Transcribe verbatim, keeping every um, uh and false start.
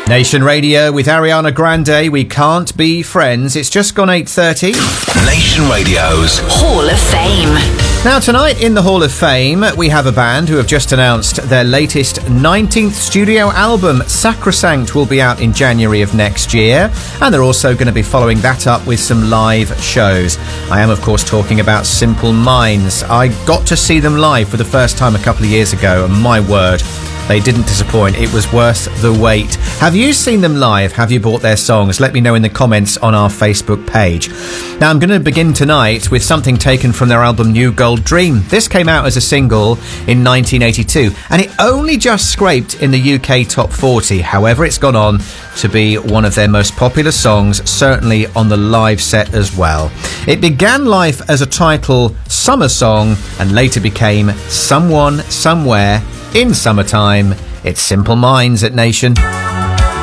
Nation Radio with Ariana Grande, We Can't Be Friends. It's just gone eight thirty. Nation Radio's Hall of Fame. Now tonight in the Hall of Fame, we have a band who have just announced their latest nineteenth studio album. Sacrosanct will be out in January of next year, and they're also going to be following that up with some live shows. I am, of course, talking about Simple Minds. I got to see them live for the first time a couple of years ago, and my word, they didn't disappoint. It was worth the wait. Have you seen them live? Have you bought their songs? Let me know in the comments on our Facebook page. Now, I'm going to begin tonight with something taken from their album New Gold Dream. This came out as a single in nineteen eighty-two, and it only just scraped in the U K top forty. However, it's gone on to be one of their most popular songs, certainly on the live set as well. It began life as a title summer song and later became Someone Somewhere in Summertime. It's Simple Minds at Nation.